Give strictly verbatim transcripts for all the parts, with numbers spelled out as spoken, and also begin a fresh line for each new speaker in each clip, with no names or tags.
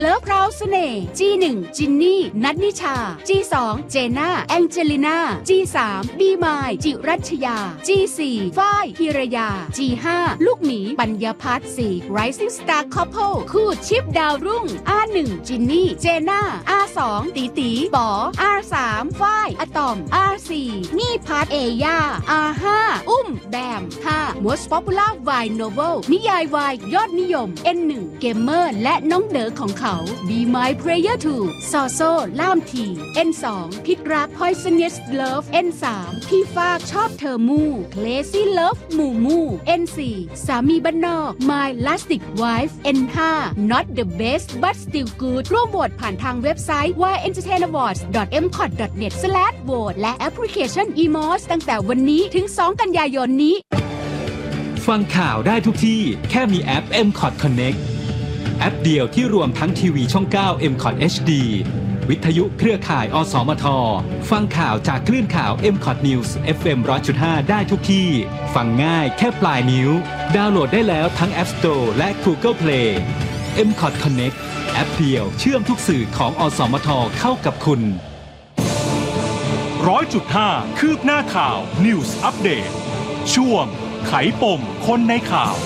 เลิฟพราวเสน่ห์ จี หนึ่ง จินนี่ นัทนิชา จี สอง เจน่า แองเจลิน่า จี สาม บีมาย จิรัชยา จี สี่ ฝ้ายพิรยา จี ห้า ลูกหมีปัญญาพัฒน์ สี่ Rising Star Couple คู่ชิปดาวรุ่ง อาร์ หนึ่ง จินนี่ เจน่า อาร์ สอง ตีตีป๋อ อาร์ สาม ฝ้ายอะตอม อาร์ สี่ นี่พัทเอย่า อาร์ ห้า อุ้มแบม ห้า Most Popular Vine Novel นิยายวายยอดนิยม เอ็น หนึ่ง เกมเมอร์และน้องเด๋อของเขา Be My Prayer ทู ซอโซล่ามที เอ็น สอง พิษรัก Poisonous Love เอ็น สาม พี่ฟากชอบเธอมู่ Crazy Love หมู่มู่ เอ็น สี่ สามีบ้านนอก My Lastic Wife เอ็น ห้า Not the Best But Still Good ร่วมโหวตผ่านทางเว็บไซต์ วาย เอ็น เตอร์เทน อวอร์ดส์ ดอท เอ็ม คอท ดอท เน็ต สแลช โหวต และแอปพลิเคชัน อี มอส ตั้งแต่วันนี้ถึง สอง กันยายนนี้
ฟังข่าวได้ทุกที่แค่มีแอป เอ็ม คอท Connect แอปเดียวที่รวมทั้งทีวีช่อง เก้า เอ็ม คอท เอช ดี วิทยุเครือข่ายอสมทฟังข่าวจากคลื่นข่าว เอ็ม คอท News เอฟ เอ็ม หนึ่งร้อยจุดห้า ได้ทุกที่ฟังง่ายแค่ปลายนิ้วดาวน์โหลดได้แล้วทั้ง App Store และ Google Play เอ็ม คอท Connect แอปเดียวเชื่อมทุกสื่อของอสมทเข้ากับคุณ
หนึ่งร้อยจุดห้า คืบหน้าข่าว News Update ช่วงไขปมคนในข่าว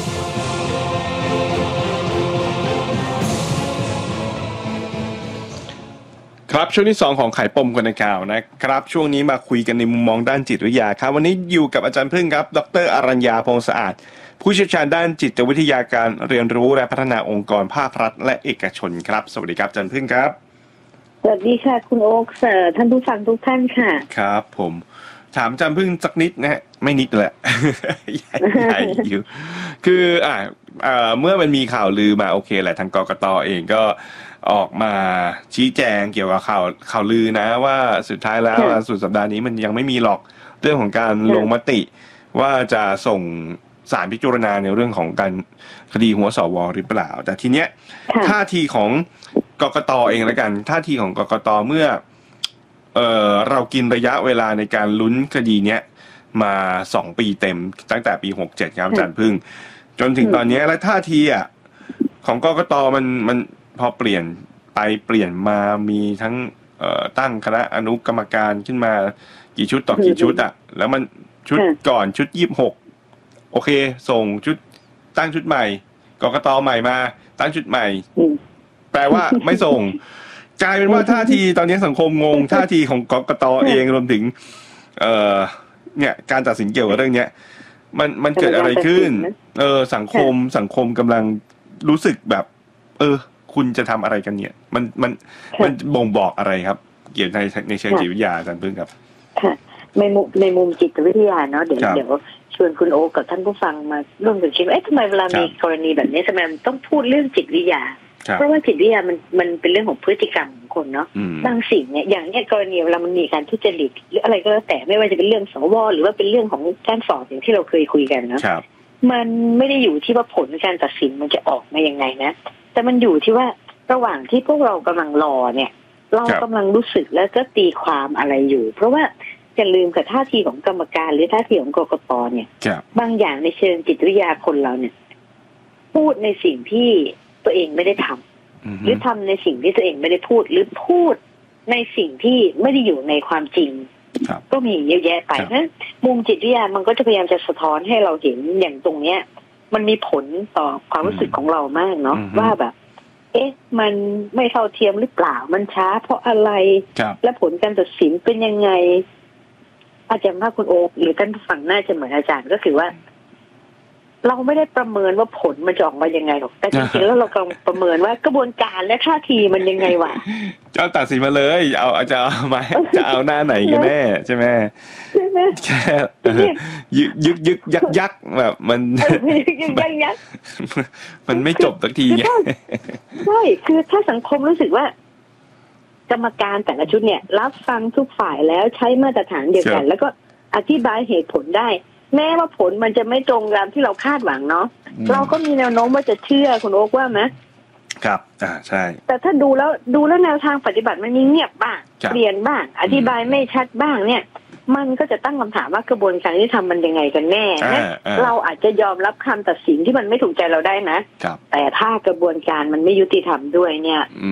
ครับช่วงที่สองของไขปมคนในข่าวนะครับช่วงนี้มาคุยกันในมุมมองด้านจิตวิทยาครับวันนี้อยู่กับอาจารย์พึ่งครับดร.อรัญญาพงษ์สะอาดผู้เชี่ยวชาญด้านจิตวิทยาการเรียนรู้และพัฒนาองค์กรภาครัฐและเอกชนครับสวัสดีครับอาจารย์พึ่งครับ
สวัสดีค่ะคุณโอ๊คเสิร์ท่านผู้ฟังทุกท่านค่ะ
ครับผมถามอาจารย์พึ่งสักนิดนะฮะไม่นิดแหละ ใหญ่อยู่คืออ่าเมื่อมันมีข่าวลือมาโอเคแหละทางกกต.เองก็ออกมาชี้แจงเกี่ยวกับข่าวข่าวลือนะว่าสุดท้ายแล้วสุดสัปดาห์นี้มันยังไม่มีหรอกเรื่องของการลงมติว่าจะส่งศาลพิจารณาในเรื่องของการคดีหัวสวหรือเปล่าแต่ทีเนี้ยท่าทีของกกต.เองแล้วกันท่าทีของกกต.เมื่อเอ่อเรากินระยะเวลาในการลุ้นคดีเนี้ยมาสองปีเต็มตั้งแต่ปีหกเจ็ดครับอาจารย์พึ่งจนถึงตอนนี้และท่าทีอ่ะของกกต.มันมันพอเปลี่ยนไปเปลี่ยนมามีทั้งเอ่อตั้งคณะอนุกรรมการขึ้นมากี่ชุดต่อกี่ชุดอ่ะแล้วมันชุดก่อนชุดยี่สิบหกโอเคส่งชุดตั้งชุดใหม่กกต.ใหม่มาตั้งชุดใหม่แปลว่าไม่ส่งกลายเป็นว่าท่าทีตอนนี้สังคมงงท่าทีของกกต.เองรวมถึงเอ่อเนี่ยการตัดสินเกี่ยวกับเรื่องเนี้ยมันมันเกิดอะไรขึ้นเออสังคมสังคมกำลังรู้สึกแบบเออคุณจะทำอะไรกันเนี่ยมันมันมันบ่งบอกอะไรครับเกี่ยวในในเชิงจิตวิทยาอาจารย์พึ่งครับ
ค่ะในมุมในมุมจิตวิทยาเนาะเดี๋ยวเดี๋ยวชวนคุณโอกับท่านผู้ฟังมาร่วมกันคิดว่าเอ๊ะทำไมเวลามีกรณีแบบนี้ทำไมต้องพูดเรื่องจิตวิทยาเพราะว่าจิตวิทยามันมันเป็นเรื่องของพฤติกรรมของคนเนาะบางสิ่งเนี่ยอย่างเนี้ยกรณีเวลามันมีการทุจริตหรืออะไรก็แล้วแต่ไม่ว่าจะเป็นเรื่องสวหรือว่าเป็นเรื่องของการสอบอย่างที่เราเคยคุยกันเนาะมันไม่ได้อยู่ที่ว่าผลการตัดสินมันจะออกมายังไงนะแต่มันอยู่ที่ว่าระหว่างที่พวกเรากำลังรอเนี่ยเรากำลังรู้สึกแล้วก็ตีความอะไรอยู่เพราะว่าอย่าลืมกับท่าทีของกรรมการหรือท่าทีของกกตเนี่ยบางอย่างในเชิงจิตวิทยาคนเราเนี่ยพูดในสิ่งที่ตัวเองไม่ได้ทำหรือทำในสิ่งที่ตัวเองไม่ได้พูดหรือพูดในสิ่งที่ไม่ได้อยู่ในความจริงก็มีเยอะแยะไปนะมุมจิตวิทยามันก็จะพยายามจะสะท้อนให้เราเห็นอย่างตรงเนี้ยมันมีผลต่อความรู้สึกของเรามากเนาะว่าแบบเอ๊ะมันไม่เท่าเทียมหรือเปล่ามันช้าเพราะอะไรและผลการตัดสินเป็นยังไงอาจารย์ภาคคุณโอ๊คหรือท่านผู้ฟังน่าจะเหมือนอาจารย์ก็คือว่าเราไม่ได้ประเมินว่าผลมันจะออกมายังไงหรอกแต่จริงๆแล้วเรากำลังประเมินว่ากระบวนการและท่าทีมันยังไงวะ
จะตัดสินมาเลยเอาจะเอามาจะเอาหน้าไหนกันแน่ใช่ไหมใช่ไหมแค่ยึกยึกยึกยักยักแบบมัน
ยึกยักยัก
มันไม่จบสักทีไง
ใช่คือถ้าสังคมรู้สึกว่ากรรมการแต่ละชุดเนี่ยรับฟังทุกฝ่ายแล้วใช้มาตรฐานเดียวกันแล้วก็อธิบายเหตุผลได้แม้ว่าผลมันจะไม่ตรงตามที่เราคาดหวังเนาะเราก็มีแนวโน้มว่าจะเชื่อคุณโอ๊คว่าไหม
ครับอ่าใช่
แต่ถ้าดูแล้วดูแล้วแนวทางปฏิบัติมันมีเงียบบ้างเปลี่ยนบ้างอธิบายไม่ชัดบ้างเนี่ยมันก็จะตั้งคำถามว่ากระบวนการที่ทำมันยังไงกันแน่เราอาจจะยอมรับคำตัดสินที่มันไม่ถูกใจเราได้นะแต่ถ้ากระบวนการมันไม่ยุติธรรมด้วยเนี่ย